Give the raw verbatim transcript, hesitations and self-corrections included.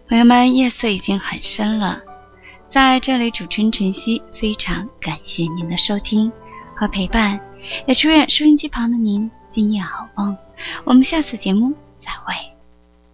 朋友们，夜色已经很深了，在这里主持人晨曦非常感谢您的收听和陪伴，也祝愿收音机旁的您今夜好梦。我们下次节目再会。